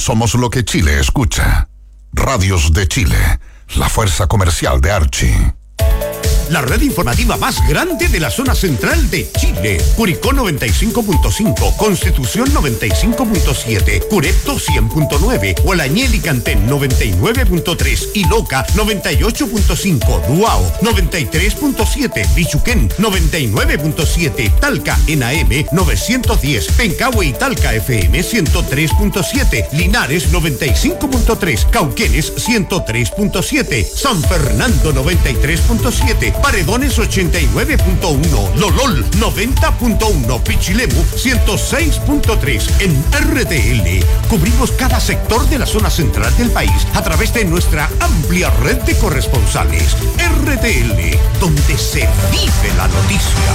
Somos lo que Chile escucha. Radios de Chile, la fuerza comercial de Archie. La red informativa más grande de la zona central de Chile. Curicó 95.5, Constitución 95.7, Curepto 100.9, Hualañel y Cantén 99.3 y Loca 98.5, Duao 93.7, Bichuquén 99.7, Talca en AM 910, Pencahue y Talca FM 103.7, Linares 95.3, Cauquenes 103.7, San Fernando 93.7, Paredones 89.1, Lolol 90.1, Pichilemu 106.3. En RTL cubrimos cada sector de la zona central del país a través de nuestra amplia red de corresponsales. RTL, donde se vive la noticia.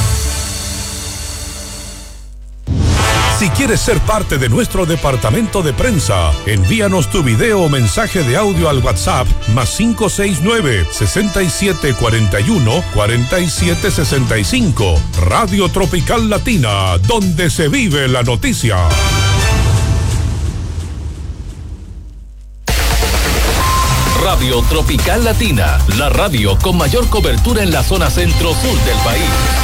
Si quieres ser parte de nuestro departamento de prensa, envíanos tu video o mensaje de audio al WhatsApp +569 6741 4765. Radio Tropical Latina, donde se vive la noticia. Radio Tropical Latina, la radio con mayor cobertura en la zona centro-sur del país.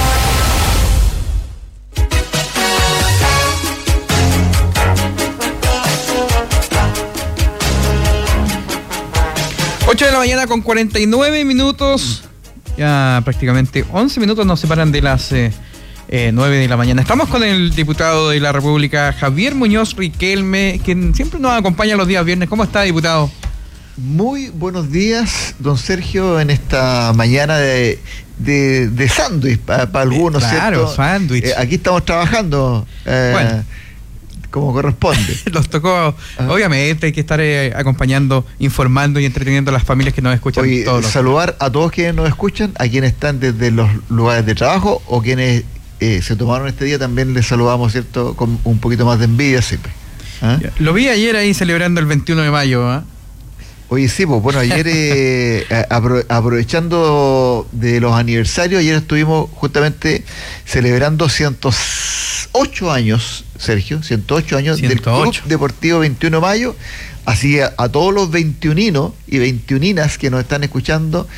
8 de la mañana con 49 minutos. Ya prácticamente 11 minutos nos separan de las 9 de la mañana. Estamos con el diputado de la República, Javier Muñoz Riquelme, quien siempre nos acompaña los días viernes. ¿Cómo está, diputado? Muy buenos días, don Sergio, en esta mañana de sándwich para algunos, claro, ¿cierto? Sándwich. Aquí estamos trabajando. Bueno, como corresponde. Los tocó, obviamente hay que estar acompañando, informando y entreteniendo a las familias que nos escuchan. Oye, saludar a todos quienes nos escuchan, a quienes están desde los lugares de trabajo o quienes se tomaron este día, también les saludamos, ¿cierto? Con un poquito más de envidia siempre. Lo vi ayer ahí celebrando el 21 de mayo, Oye, sí, pues bueno, ayer aprovechando de los aniversarios, ayer estuvimos justamente celebrando 108 años, Sergio, 108 años 108. Del Club Deportivo 21 de Mayo, así a todos los 21inos y 21inas que nos están escuchando,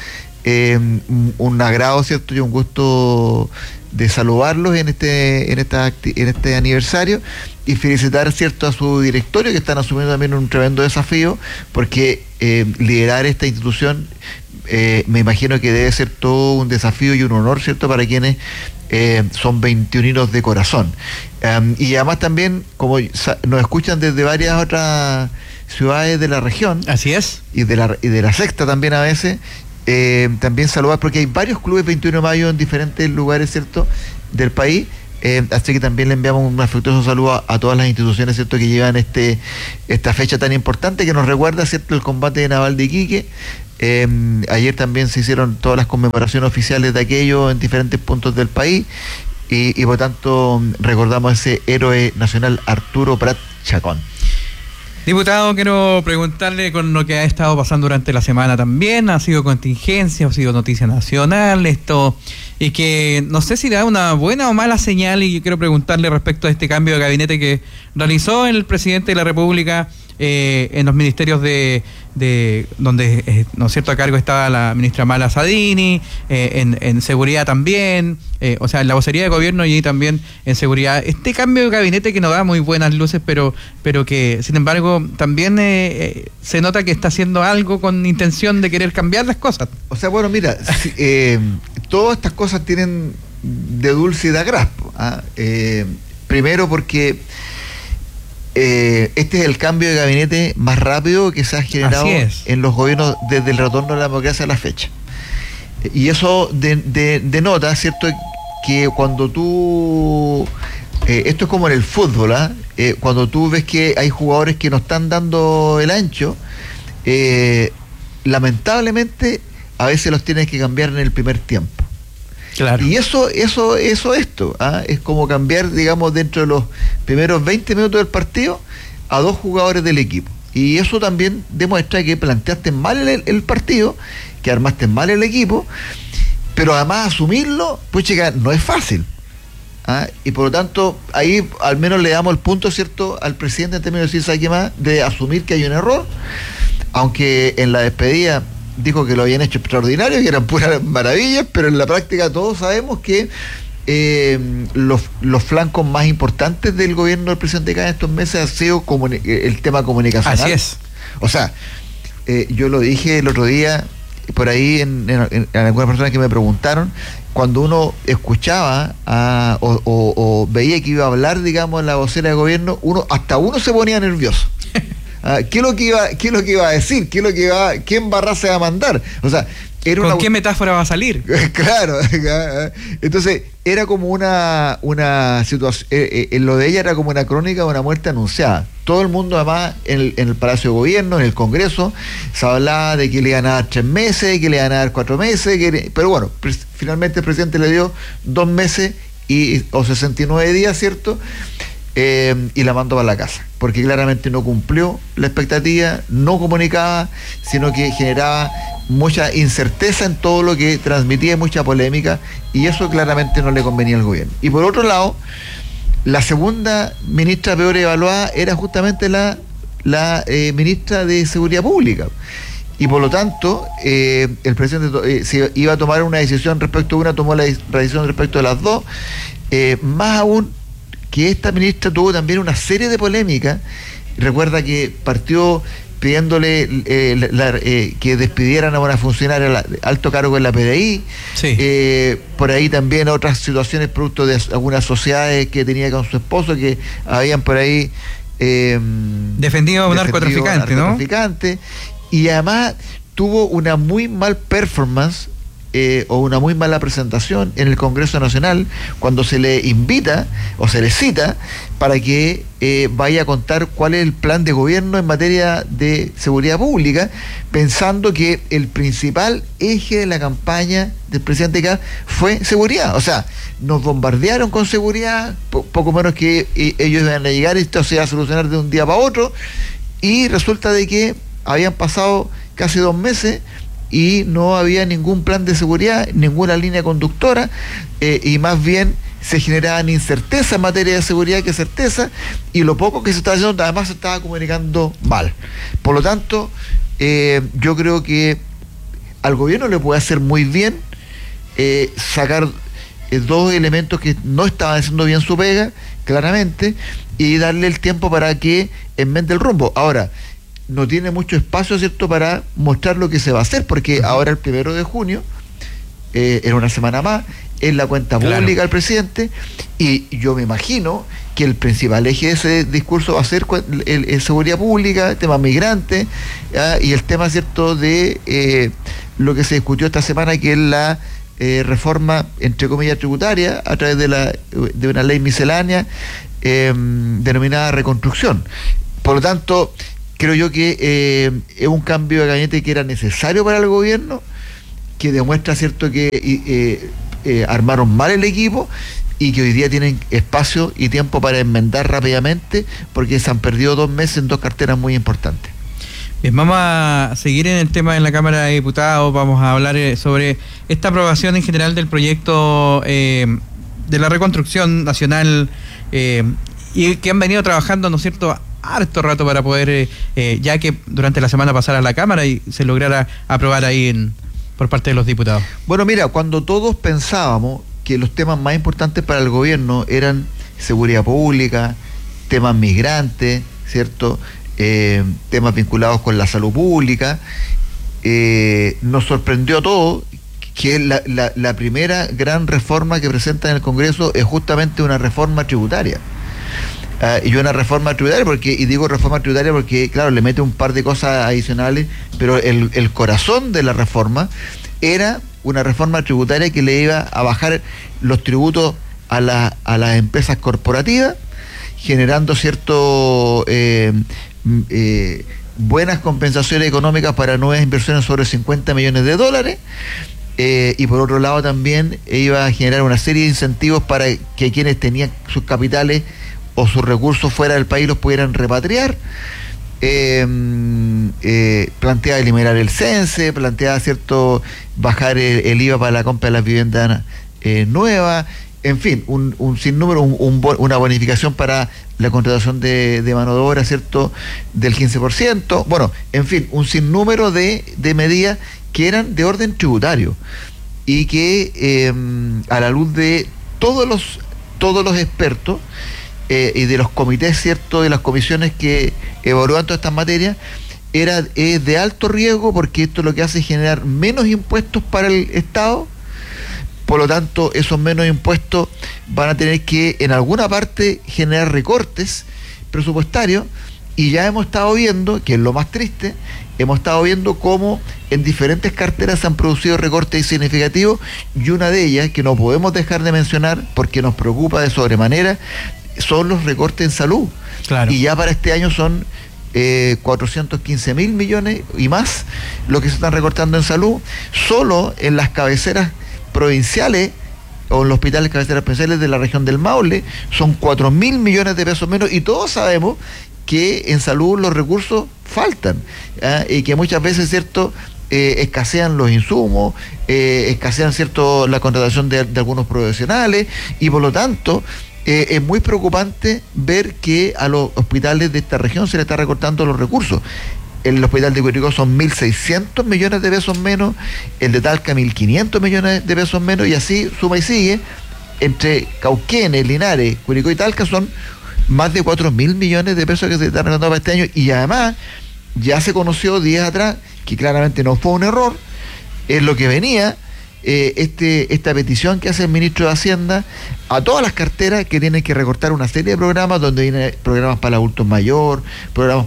un agrado, ¿cierto? Y un gusto de saludarlos en este aniversario y felicitar, ¿cierto?, a su directorio, que están asumiendo también un tremendo desafío, porque liderar esta institución me imagino que debe ser todo un desafío y un honor, ¿cierto?, para quienes son 21inos de corazón. Y además también, como nos escuchan desde varias otras ciudades de la región, así es, y de la sexta también a veces, también saludar, porque hay varios clubes 21 de mayo en diferentes lugares, ¿cierto?, del país, así que también le enviamos un afectuoso saludo a todas las instituciones, ¿cierto?, que llevan esta fecha tan importante que nos recuerda, ¿cierto?, el combate naval de Iquique. Ayer también se hicieron todas las conmemoraciones oficiales de aquello en diferentes puntos del país y por tanto recordamos a ese héroe nacional Arturo Prat Chacón. Diputado, quiero preguntarle con lo que ha estado pasando durante la semana también. Ha sido contingencia, ha sido noticia nacional, y que no sé si da una buena o mala señal, y yo quiero preguntarle respecto a este cambio de gabinete que realizó el presidente de la República en los ministerios de donde, ¿no es cierto?, a cargo estaba la ministra Mala Sadini, en seguridad también, o sea, en la vocería de gobierno y también en seguridad. Este cambio de gabinete que nos da muy buenas luces, pero que, sin embargo, también se nota que está haciendo algo con intención de querer cambiar las cosas. O sea, bueno, mira, todas estas cosas tienen de dulce y de agraspo. Primero porque este es el cambio de gabinete más rápido que se ha generado en los gobiernos desde el retorno de la democracia a la fecha. Y eso denota, ¿cierto?, que cuando tú... esto es como en el fútbol, cuando tú ves que hay jugadores que no están dando el ancho, lamentablemente a veces los tienes que cambiar en el primer tiempo. Claro. Y esto es como cambiar, digamos, dentro de los primeros 20 minutos del partido a dos jugadores del equipo. Y eso también demuestra que planteaste mal el partido, que armaste mal el equipo, pero además asumirlo, pues chica, no es fácil. Y por lo tanto, ahí al menos le damos el punto, ¿cierto?, al presidente en términos de decir, ¿sabe qué más?, de asumir que hay un error, aunque en la despedida dijo que lo habían hecho extraordinario, que eran puras maravillas, pero en la práctica todos sabemos que los flancos más importantes del gobierno del presidente Kast en estos meses ha sido el tema comunicacional. Así es. O sea, yo lo dije el otro día, por ahí en algunas personas que me preguntaron, cuando uno escuchaba o veía que iba a hablar, digamos, la vocera de gobierno, hasta uno se ponía nervioso. ¿Qué es lo que iba a decir? ¿Qué embarrada se va a mandar? O sea, ¿con qué metáfora va a salir? Claro. Entonces, era como una situación, lo de ella era como una crónica de una muerte anunciada. Todo el mundo, además, en el Palacio de Gobierno, en el Congreso, se hablaba de que le iban a dar 3 meses, que le iban a dar 4 meses, pero bueno, finalmente el presidente le dio 2 meses o 69 días, ¿cierto?, y la mandó para la casa, porque claramente no cumplió la expectativa, no comunicaba, sino que generaba mucha incerteza en todo lo que transmitía, mucha polémica, y eso claramente no le convenía al gobierno. Y por otro lado, la segunda ministra peor evaluada era justamente la ministra de Seguridad Pública. Y por lo tanto, el presidente se iba a tomar una decisión respecto a una, tomó la decisión respecto a las dos, más aún que esta ministra tuvo también una serie de polémicas. Recuerda que partió pidiéndole que despidieran a una funcionaria alto cargo en la PDI. Sí. Por ahí también otras situaciones producto de algunas sociedades que tenía con su esposo, que habían por ahí defendido a un narcotraficante, ¿no? Y además tuvo una muy mal performance o una muy mala presentación en el Congreso Nacional cuando se le invita o se le cita para que vaya a contar cuál es el plan de gobierno en materia de seguridad pública, pensando que el principal eje de la campaña del presidente Kast fue seguridad. O sea, nos bombardearon con seguridad, poco menos que ellos iban a llegar y esto se iba a solucionar de un día para otro, y resulta de que habían pasado casi 2 meses y no había ningún plan de seguridad, ninguna línea conductora, y más bien se generaban incerteza en materia de seguridad que certeza, y lo poco que se estaba haciendo además se estaba comunicando mal. Por lo tanto, yo creo que al gobierno le puede hacer muy bien sacar 2 elementos que no estaban haciendo bien su pega, claramente, y darle el tiempo para que enmende el rumbo. Ahora, no tiene mucho espacio, ¿cierto?, para mostrar lo que se va a hacer, porque ahora el 1 de junio, en una semana más, es la cuenta pública del presidente, y yo me imagino que el principal eje de ese discurso va a ser el seguridad pública, el tema migrante, y el tema, ¿cierto?, de lo que se discutió esta semana, que es la reforma, entre comillas, tributaria, a través de una ley miscelánea denominada reconstrucción. Por lo tanto, creo yo que es un cambio de gabinete que era necesario para el gobierno, que demuestra, ¿cierto?, que armaron mal el equipo y que hoy día tienen espacio y tiempo para enmendar rápidamente, porque se han perdido 2 meses en 2 carteras muy importantes. Bien, vamos a seguir en el tema en la Cámara de Diputados. Vamos a hablar sobre esta aprobación en general del proyecto de la reconstrucción nacional, y que han venido trabajando, ¿no es cierto?, harto rato para poder, ya que durante la semana pasara a la Cámara y se lograra aprobar ahí por parte de los diputados. Bueno, mira, cuando todos pensábamos que los temas más importantes para el gobierno eran seguridad pública, temas migrantes, ¿cierto?, temas vinculados con la salud pública, nos sorprendió a todos que la primera gran reforma que presenta en el Congreso es justamente una reforma tributaria. Y una reforma tributaria, y digo reforma tributaria porque, claro, le mete un par de cosas adicionales, pero el corazón de la reforma era una reforma tributaria que le iba a bajar los tributos a las empresas corporativas, generando buenas compensaciones económicas para nuevas inversiones sobre $50 millones, y por otro lado también iba a generar una serie de incentivos para que quienes tenían sus capitales o sus recursos fuera del país los pudieran repatriar. Planteaba eliminar el cense, planteaba bajar el IVA para la compra de las viviendas nuevas, en fin, un sinnúmero, una bonificación para la contratación de mano de obra, ¿cierto?, del 15%. Bueno, en fin, un sinnúmero de medidas que eran de orden tributario y que a la luz de todos los expertos y de los comités, ¿cierto?, de las comisiones que evaluaban todas estas materias, es de alto riesgo, porque esto lo que hace es generar menos impuestos para el Estado. Por lo tanto, esos menos impuestos van a tener que en alguna parte generar recortes presupuestarios, y ya hemos estado viendo, que es lo más triste, hemos estado viendo cómo en diferentes carteras se han producido recortes significativos, y una de ellas, que no podemos dejar de mencionar porque nos preocupa de sobremanera, son los recortes en salud. Claro. Y ya para este año son 415.000 millones y más lo que se están recortando en salud. Solo en las cabeceras provinciales o en los hospitales cabeceras provinciales de la región del Maule son 4.000 millones de pesos menos, y todos sabemos que en salud los recursos faltan, y que muchas veces, ¿cierto?, escasean los insumos, escasean, ¿cierto?, la contratación de algunos profesionales, y por lo tanto es muy preocupante ver que a los hospitales de esta región se le está recortando los recursos. El hospital de Curicó son 1.600 millones de pesos menos, el de Talca 1.500 millones de pesos menos, y así suma y sigue. Entre Cauquenes, Linares, Curicó y Talca son más de 4.000 millones de pesos que se están recortando para este año, y además ya se conoció días atrás, que claramente no fue un error, es lo que venía, esta petición que hace el ministro de Hacienda a todas las carteras, que tienen que recortar una serie de programas, donde vienen programas para el adulto mayor, programas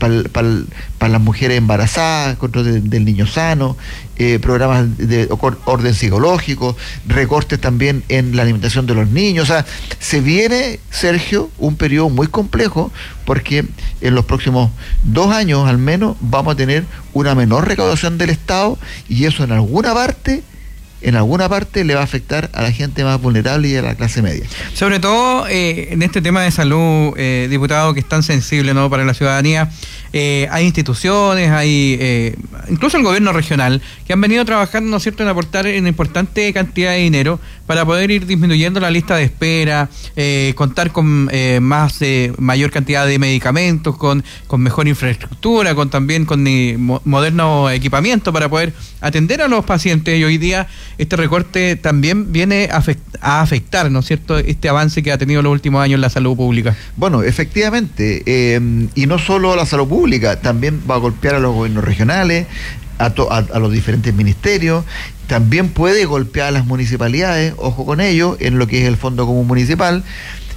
para las mujeres embarazadas, control del niño sano, programas de orden psicológico, recortes también en la alimentación de los niños. O sea, se viene, Sergio, un periodo muy complejo, porque en los próximos 2 años al menos vamos a tener una menor recaudación del Estado, y eso en alguna parte le va a afectar a la gente más vulnerable y a la clase media. Sobre todo en este tema de salud, diputado, que es tan sensible, ¿no?, para la ciudadanía. Hay instituciones, hay incluso el gobierno regional, que han venido trabajando, ¿no es cierto?, en aportar una importante cantidad de dinero para poder ir disminuyendo la lista de espera, contar con mayor cantidad de medicamentos, con mejor infraestructura, también con moderno equipamiento para poder atender a los pacientes. Y hoy día este recorte también viene a afectar, ¿no es cierto?, este avance que ha tenido en los últimos años la salud pública. Bueno, efectivamente, y no solo la salud pública, también va a golpear a los gobiernos regionales, a los diferentes ministerios, también puede golpear a las municipalidades, ojo con ello, en lo que es el Fondo Común Municipal.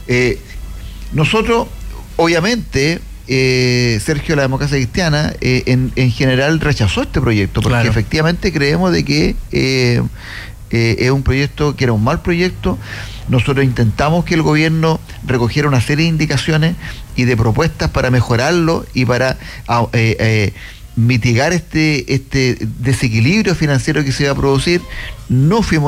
Nosotros, obviamente, Sergio, la democracia cristiana en general rechazó este proyecto, porque claro, efectivamente creemos de que es un proyecto que era un mal proyecto. Nosotros intentamos que el gobierno recogiera una serie de indicaciones y de propuestas para mejorarlo y para mitigar este desequilibrio financiero que se iba a producir. No fuimos